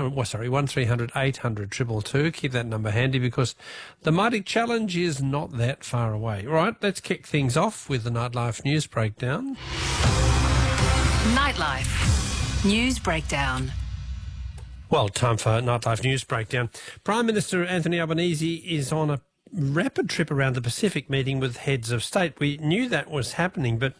1300 800 222. Keep that number handy because the mighty challenge is not that far away. Right, let's kick things off with the Nightlife News Breakdown. Nightlife News Breakdown. Well, time for Nightlife News Breakdown. Prime Minister Anthony Albanese is on a rapid trip around the Pacific meeting with heads of state. We knew that was happening, but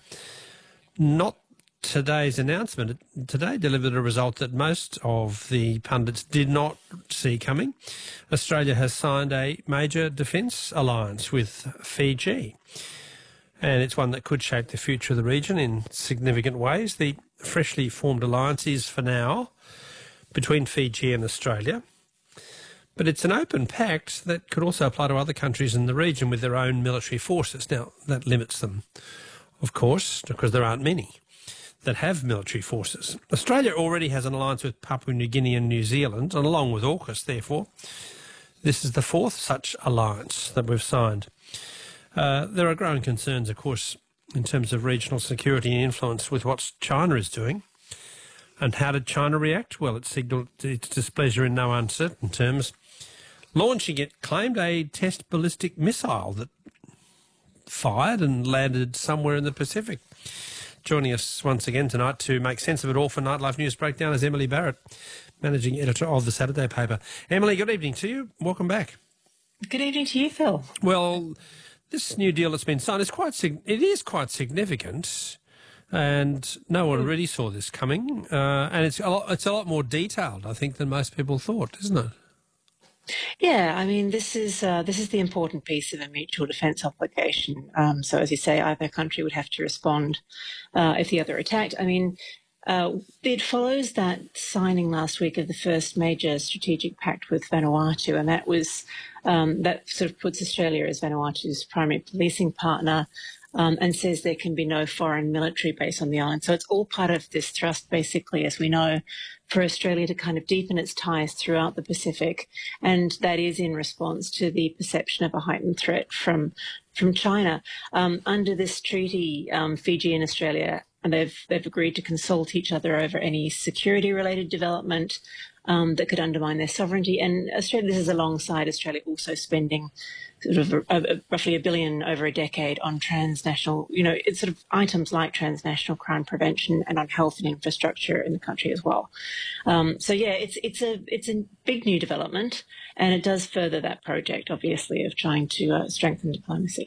not today's announcement. Today delivered a result that most of the pundits did not see coming. Australia has signed a major defence alliance with Fiji, and it's one that could shape the future of the region in significant ways. The freshly formed alliance is, for now, between Fiji and Australia, but it's an open pact that could also apply to other countries in the region with their own military forces. Now, that limits them, of course, because there aren't many that have military forces. Australia already has an alliance with Papua New Guinea and New Zealand, and along with AUKUS, therefore, this is the fourth such alliance that we've signed. There are growing concerns, of course, in terms of regional security and influence with what China is doing. And how did China react? Well, it signalled its displeasure in no uncertain terms, launching, it claimed, a test ballistic missile that fired and landed somewhere in the Pacific. Joining us once again tonight to make sense of it all for Nightlife News Breakdown is Emily Barrett, Managing Editor of the Saturday paper. Emily, good evening to you. Welcome back. Good evening to you, Phil. Well, this new deal that's been signed is quite significant, and no one really saw this coming. And it's a lot more detailed, I think, than most people thought, isn't it? Yeah, I mean, this is the important piece of a mutual defence obligation. So, as you say, either country would have to respond if the other attacked. I mean, it follows that signing last week of the first major strategic pact with Vanuatu, and that was that sort of puts Australia as Vanuatu's primary policing partner. And says there can be no foreign military base on the island. So it's all part of this thrust, basically, as we know, for Australia to kind of deepen its ties throughout the Pacific. And that is in response to the perception of a heightened threat from China. Under this treaty, Fiji and Australia, and they've agreed to consult each other over any security-related development that could undermine their sovereignty. And Australia, this is alongside Australia also spending sort of roughly $1 billion over a decade on transnational, it's sort of items like transnational crime prevention and on health and infrastructure in the country as well. So yeah, it's a big new development, and it does further that project, obviously, of trying to strengthen diplomacy.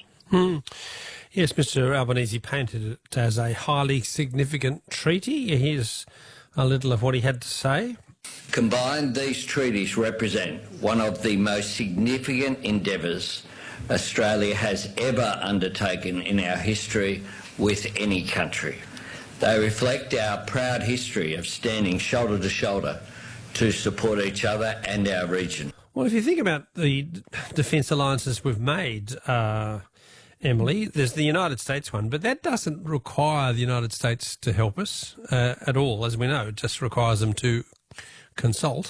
Yes, Mr. Albanese painted it as a highly significant treaty. Here's a little of what he had to say. Combined, these treaties represent one of the most significant endeavours Australia has ever undertaken in our history with any country. They reflect our proud history of standing shoulder to shoulder to support each other and our region. Well, if you think about the defence alliances we've made, Emily, there's the United States one, but that doesn't require the United States to help us at all, as we know. It just requires them to consult.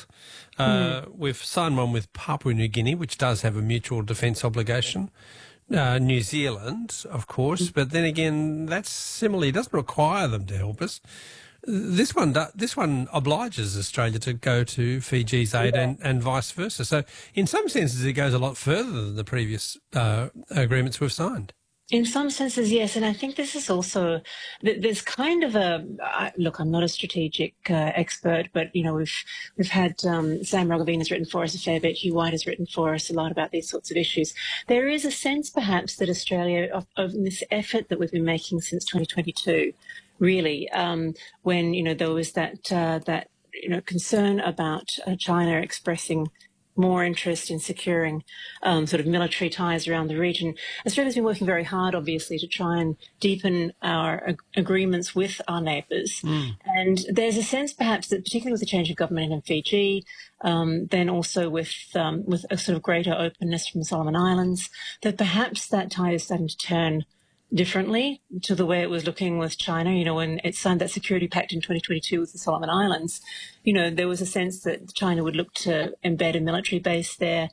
We've signed one with Papua New Guinea, which does have a mutual defence obligation. New Zealand, of course, but then again, that similarly doesn't require them to help us. This one obliges Australia to go to Fiji's aid and vice versa. So in some senses, it goes a lot further than the previous agreements we've signed. In some senses, yes, and I think this is also there's kind of look. I'm not a strategic expert, but we've had Sam Roggeveen has written for us a fair bit. Hugh White has written for us a lot about these sorts of issues. There is a sense, perhaps, that Australia of this effort that we've been making since 2022, really, when there was that concern about China expressing more interest in securing sort of military ties around the region. Australia's been working very hard, obviously, to try and deepen our agreements with our neighbours. And there's a sense, perhaps, that particularly with the change of government in Fiji, then also with a sort of greater openness from the Solomon Islands, that perhaps that tide is starting to turn differently to the way it was looking with China. When it signed that security pact in 2022 with the Solomon Islands, there was a sense that China would look to embed a military base there.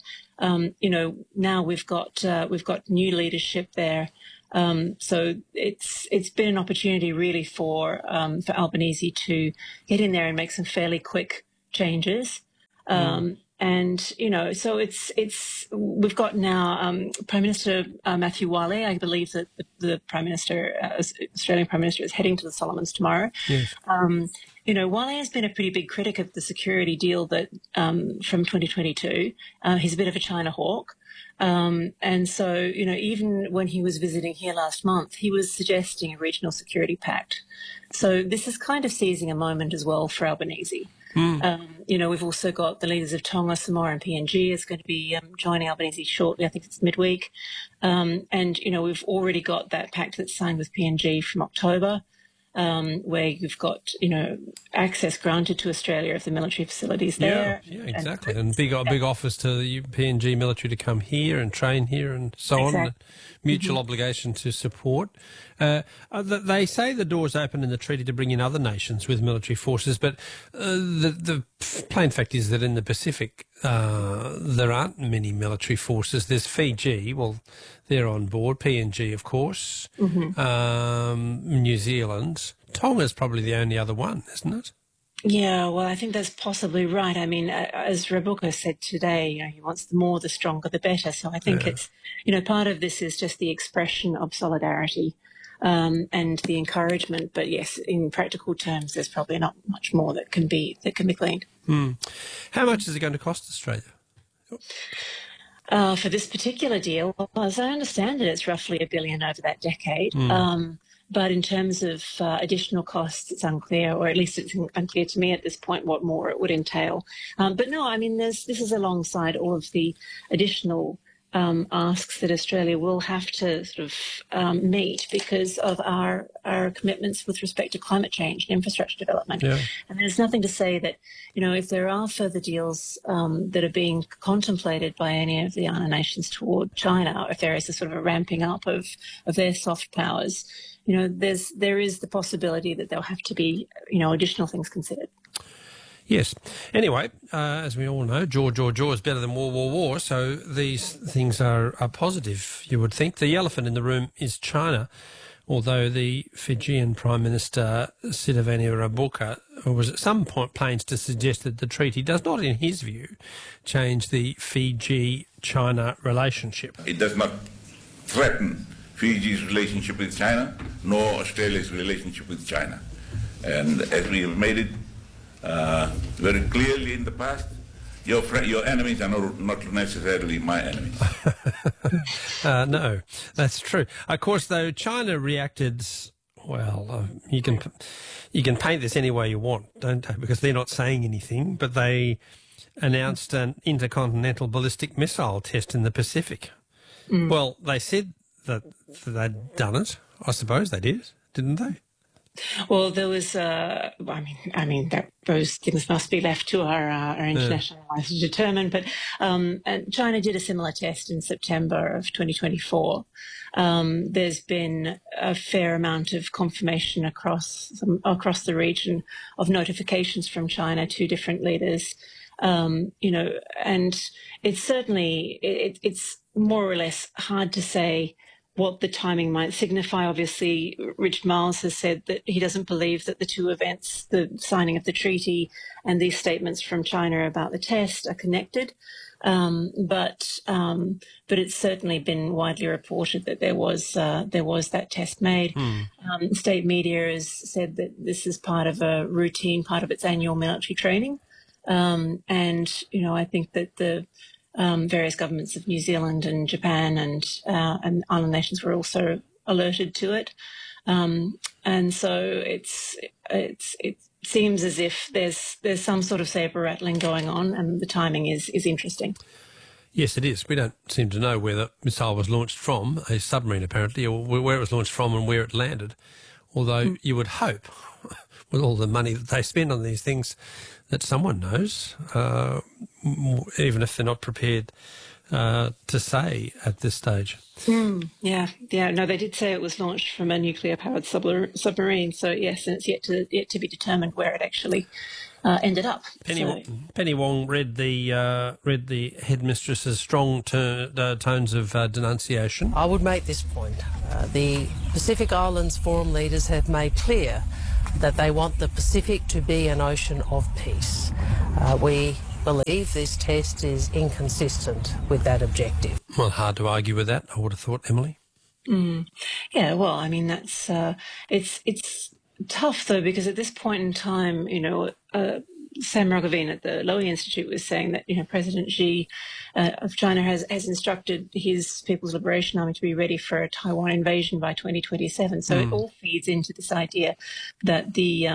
Now we've got new leadership there. So it's been an opportunity really for Albanese to get in there and make some fairly quick changes. And, you know, so we've got now Prime Minister Matthew Wale. I believe that the Prime Minister, Australian Prime Minister, is heading to the Solomons tomorrow. Yes. You know, Wale has been a pretty big critic of the security deal that from 2022. He's a bit of a China hawk. And so, you know, even when he was visiting here last month, he was suggesting a regional security pact. So this is kind of seizing a moment as well for Albanese. You know, we've also got the leaders of Tonga, Samoa and PNG is going to be joining Albanese shortly. I think it's midweek. And, you know, we've already got that pact that's signed with PNG from October, where you've got, you know, access granted to Australia of the military facilities there. Yeah, exactly. And big offers to the PNG military to come here and train here and so on. And mutual obligation to support. They say the door's open in the treaty to bring in other nations with military forces, but the plain fact is that in the Pacific there aren't many military forces. There's Fiji, well, they're on board, PNG, of course, New Zealand. Tonga's probably the only other one, isn't it? Yeah, well, I think that's possibly right. I mean, as Rabuka said today, you know, he wants the more, the stronger, the better. So I think it's, you know, part of this is just the expression of solidarity and the encouragement. But yes, in practical terms, there's probably not much more that can be gleaned. How much is it going to cost Australia? For this particular deal, well, as I understand it, it's roughly $1 billion over that decade. But in terms of additional costs, it's unclear, or at least it's unclear to me at this point what more it would entail. But no, I mean, this is alongside all of the additional asks that Australia will have to sort of meet because of our commitments with respect to climate change and infrastructure development. Yeah. And there's nothing to say that, you know, if there are further deals that are being contemplated by any of the other nations toward China, or if there is a sort of a ramping up of their soft powers, you know, there is the possibility that there'll have to be, you know, additional things considered. Yes. Anyway, as we all know, jaw is better than war. So these things are positive, you would think. The elephant in the room is China, although the Fijian Prime Minister Sitiveni Rabuka was at some point pains to suggest that the treaty does not, in his view, change the Fiji-China relationship. It does not threaten Fiji's relationship with China, nor Australia's relationship with China. And as we have made it very clearly in the past, your enemies are not necessarily my enemies. No, that's true. Of course, though, China reacted, well, you can paint this any way you want, don't they? Because they're not saying anything, but they announced an intercontinental ballistic missile test in the Pacific. Well, they said that they'd done it. I suppose they did, didn't they? Well, there was, I mean, those things must be left to our international allies to determine. But and China did a similar test in September of 2024. There's been a fair amount of confirmation across the region of notifications from China to different leaders. You know, and it's certainly it's more or less hard to say what the timing might signify. Obviously, Richard Marles has said that he doesn't believe that the two events, the signing of the treaty and these statements from China about the test, are connected. But it's certainly been widely reported that there was that test made. State media has said that this is part of a routine, part of its annual military training. And, you know, I think that the various governments of New Zealand and Japan and island nations were also alerted to it. And so it seems as if there's some sort of saber rattling going on, and the timing is interesting. Yes, it is. We don't seem to know where the missile was launched from, a submarine apparently, or where it was launched from and where it landed. Although you would hope, with all the money that they spend on these things, that someone knows, even if they're not prepared to say at this stage. Yeah. No, they did say it was launched from a nuclear-powered submarine. So yes, and it's yet to be determined where it actually ended up. Penny Wong read the headmistress's strong tones of denunciation. I would make this point: the Pacific Islands Forum leaders have made clear that they want the Pacific to be an ocean of peace. We believe this test is inconsistent with that objective. Well, hard to argue with that, I would have thought, Emily. Yeah, well, I mean, that's it's tough though, because at this point in time, Sam Roggeveen at the Lowy Institute was saying that President Xi of China has instructed his People's Liberation Army to be ready for a Taiwan invasion by 2027. So it all feeds into this idea that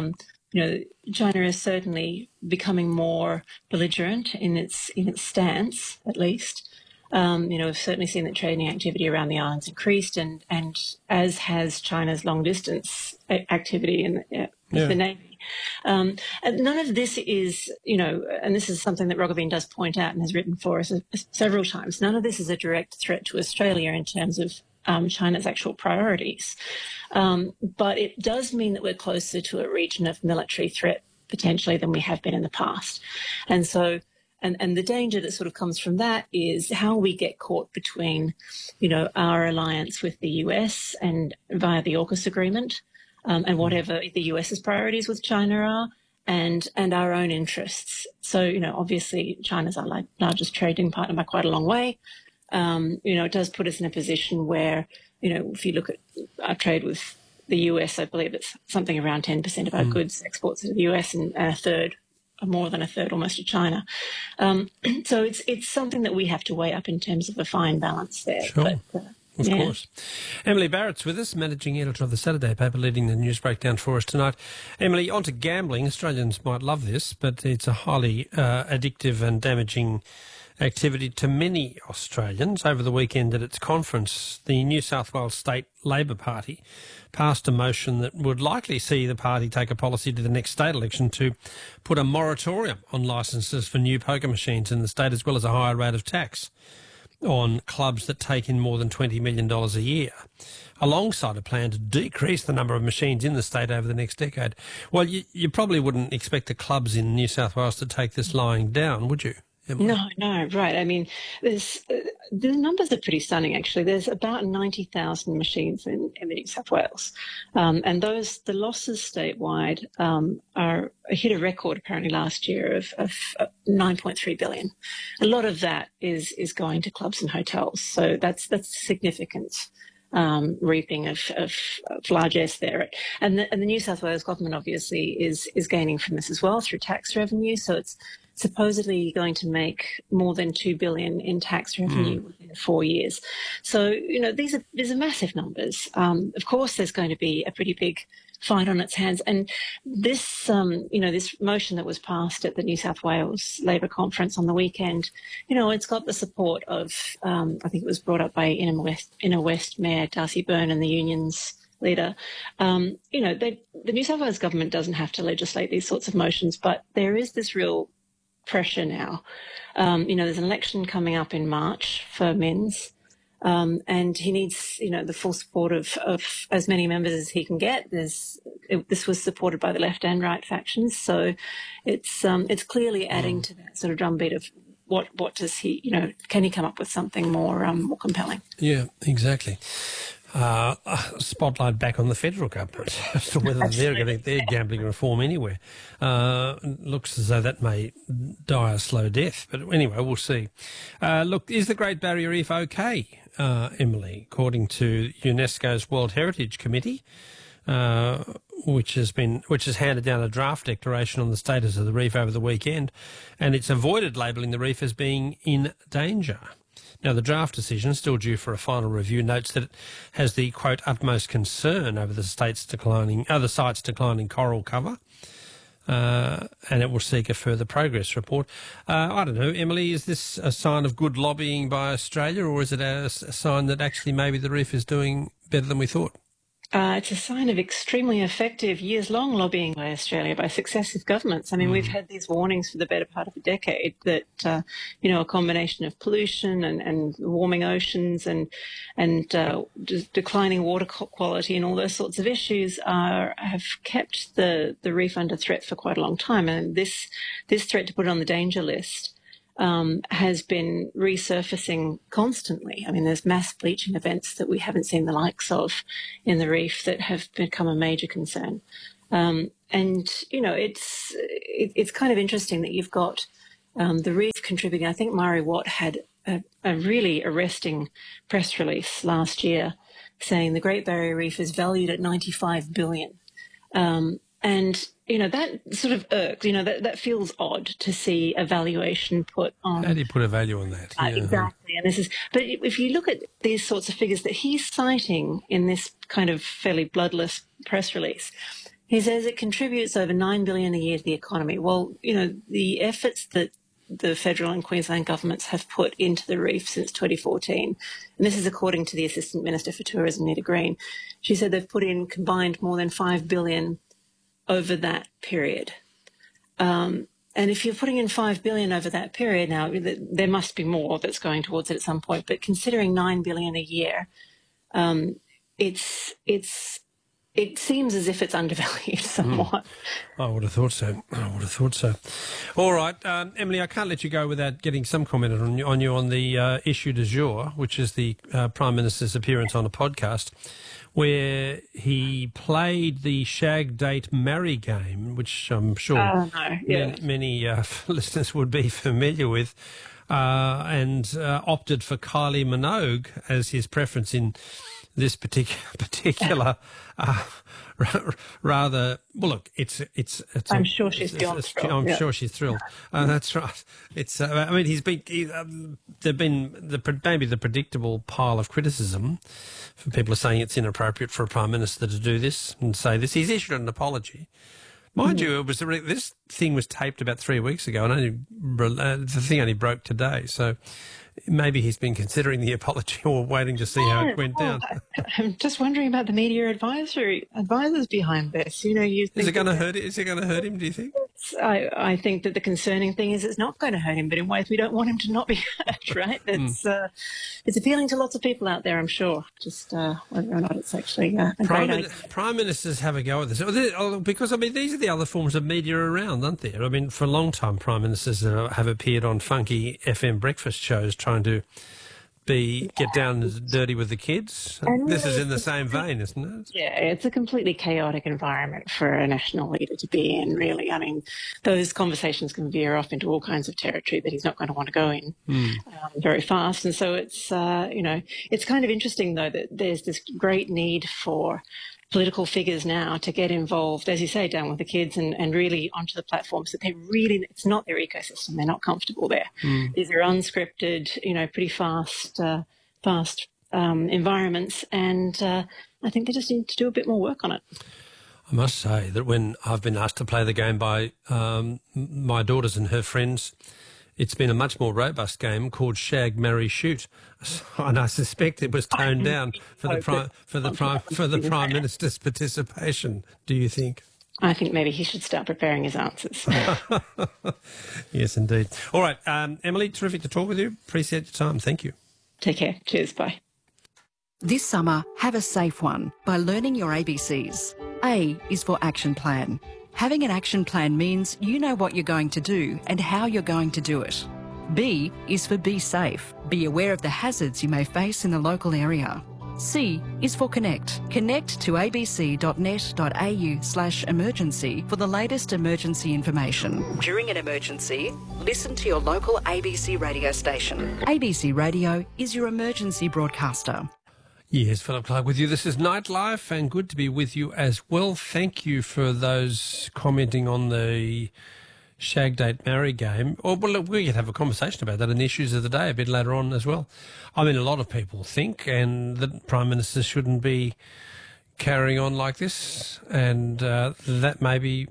China is certainly becoming more belligerent in its stance, at least. We've certainly seen that trading activity around the islands increased, and as has China's long distance activity in the Navy. And none of this is, and this is something that Roggeveen does point out and has written for us several times, none of this is a direct threat to Australia in terms of China's actual priorities. But it does mean that we're closer to a region of military threat potentially than we have been in the past. And so, and the danger that sort of comes from that is how we get caught between, our alliance with the US and via the AUKUS agreement, and whatever the US's priorities with China are, and our own interests. So, obviously China's our largest trading partner by quite a long way. It does put us in a position where, if you look at our trade with the US, I believe it's something around 10% of our goods exports to the US and more than a third almost to China. So it's something that we have to weigh up in terms of a fine balance there. Sure. Of course. Emily Barrett's with us, managing editor of the Saturday paper, leading the news breakdown for us tonight. Emily, on to gambling. Australians might love this, but it's a highly addictive and damaging activity to many Australians. Over the weekend at its conference, the New South Wales State Labor Party passed a motion that would likely see the party take a policy to the next state election to put a moratorium on licences for new poker machines in the state, as well as a higher rate of tax on clubs that take in more than $20 million a year, alongside a plan to decrease the number of machines in the state over the next decade. Well, you probably wouldn't expect the clubs in New South Wales to take this lying down, would you, Emily? No, right. I mean, the numbers are pretty stunning, actually. There's about 90,000 machines in New South Wales. And the losses statewide hit a record apparently last year of 9.3 billion. A lot of that is going to clubs and hotels. So that's significant reaping of largesse there. And the New South Wales government obviously is gaining from this as well through tax revenue. So it's supposedly going to make more than $2 billion in tax revenue within 4 years. So, these are massive numbers. Of course, there's going to be a pretty big fight on its hands. And this, this motion that was passed at the New South Wales Labor Conference on the weekend, it's got the support of, I think it was brought up by Inner West Mayor Darcy Byrne and the union's leader. The New South Wales government doesn't have to legislate these sorts of motions, but there is this real pressure now. There's an election coming up in March for Minns, and he needs, the full support of as many members as he can get. This was supported by the left and right factions, so it's clearly adding to that sort of drumbeat of what does he, can he come up with something more compelling? Yeah, exactly. Spotlight back on the federal government as to whether they're going to their gambling reform anywhere. Looks as though that may die a slow death, but anyway, we'll see. Look, is the Great Barrier Reef okay, Emily? According to UNESCO's World Heritage Committee, which has handed down a draft declaration on the status of the reef over the weekend, and it's avoided labelling the reef as being in danger. Now, the draft decision, still due for a final review, notes that it has the, quote, utmost concern over the site's declining coral cover, and it will seek a further progress report. I don't know, Emily, is this a sign of good lobbying by Australia, or is it a sign that actually maybe the reef is doing better than we thought? It's a sign of extremely effective years-long lobbying by Australia, by successive governments. I mean, we've had these warnings for the better part of a decade that, a combination of pollution and warming oceans and declining water quality and all those sorts of issues have kept the reef under threat for quite a long time. And this threat to put it on the danger list has been resurfacing constantly. I mean, there's mass bleaching events that we haven't seen the likes of in the reef that have become a major concern. It's kind of interesting that you've got The reef contributing, I think Murray Watt had a really arresting press release last year saying the Great Barrier Reef is valued at $95 billion. And, that sort of irks, that feels odd to see a valuation put on. How do you put a value on that? Exactly. And but if you look at these sorts of figures that he's citing in this kind of fairly bloodless press release, he says it contributes over $9 billion a year to the economy. Well, the efforts that the federal and Queensland governments have put into the reef since 2014, and this is according to the Assistant Minister for Tourism, Nita Green. She said they've put in combined more than $5 billion over that period. And if you're putting in $5 billion over that period, now there must be more that's going towards it at some point. But considering $9 billion a year, it seems as if it's undervalued somewhat. I would have thought so. All right, Emily, I can't let you go without getting some comment on you on the issue du jour, which is the Prime Minister's appearance on a podcast, where he played the shag, date, marry game, which I'm sure many listeners would be familiar with, and opted for Kylie Minogue as his preference in this particular rather. Well, look, it's. I'm sure she's beyond thrilled. I'm sure she's thrilled. That's right. It's. I mean, there've been maybe the predictable pile of criticism for people are saying it's inappropriate for a Prime Minister to do this and say this. He's issued an apology. Mind you, this thing was taped about 3 weeks ago, and the thing only broke today. So maybe he's been considering the apology or waiting to see how it went down. I'm just wondering about the media advisors behind this. Is it going to hurt? Is it going to hurt him? Do you think? I think that the concerning thing is it's not going to hurt him, but in ways we don't want him to not be hurt. Right? It's appealing to lots of people out there, I'm sure. Just whether or not it's actually a great idea. Prime Ministers have a go at this because these are the other forms of media around, aren't there? I mean, for a long time, Prime Ministers have appeared on funky FM breakfast shows trying to get down and dirty with the kids. And this is in the same vein, isn't it? Yeah, it's a completely chaotic environment for a national leader to be in, really. I mean, those conversations can veer off into all kinds of territory that he's not going to want to go in very fast. And so it's, it's kind of interesting, though, that there's this great need for political figures now to get involved, as you say, down with the kids and really onto the platforms that it's not their ecosystem. They're not comfortable there. These are unscripted, pretty fast environments. And I think they just need to do a bit more work on it. I must say that when I've been asked to play the game by my daughters and her friends, it's been a much more robust game called Shag, Marry, Shoot, and I suspect it was toned down for the Prime Minister's participation. Do you think? I think maybe he should start preparing his answers. Yes, indeed. All right, Emily, terrific to talk with you. Appreciate your time. Thank you. Take care. Cheers. Bye. This summer, have a safe one by learning your ABCs. A is for action plan. Having an action plan means you know what you're going to do and how you're going to do it. B is for be safe. Be aware of the hazards you may face in the local area. C is for connect. Connect to abc.net.au/emergency for the latest emergency information. During an emergency, listen to your local ABC radio station. ABC Radio is your emergency broadcaster. Yes, Philip Clark with you. This is Nightlife, and good to be with you as well. Thank you for those commenting on the Shag, Date, Marry game. Well, look, we could have a conversation about that in Issues of the Day a bit later on as well. I mean, a lot of people think that Prime Minister shouldn't be carrying on like this, and that may be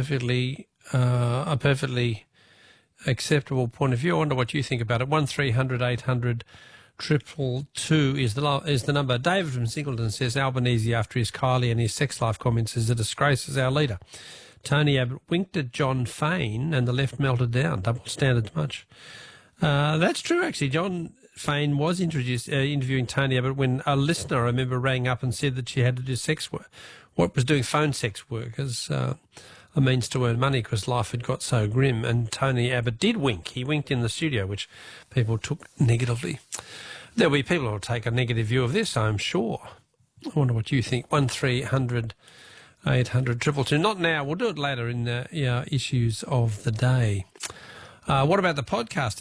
a perfectly acceptable point of view. I wonder what you think about it. 1300 800 222 is the number. David from Singleton says Albanese, after his Kylie and his sex life comments, is a disgrace as our leader. Tony Abbott winked at John Faine and the left melted down. Double standards much. That's true, actually. John Faine was interviewing Tony Abbott when a listener, I remember, rang up and said that she had to do sex work. What was doing phone sex work as a means to earn money because life had got so grim. And Tony Abbott did wink. He winked in the studio, which people took negatively. There'll be people who will take a negative view of this, I'm sure. I wonder what you think. 1300 800 222. Not now. We'll do it later in the Issues of the Day. What about the podcast?